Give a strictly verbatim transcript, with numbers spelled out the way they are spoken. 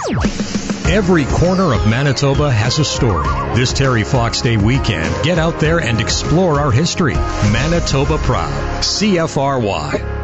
Every corner of Manitoba has a story. This Terry Fox Day weekend, get out there and explore our history. Manitoba Proud. C F R Y.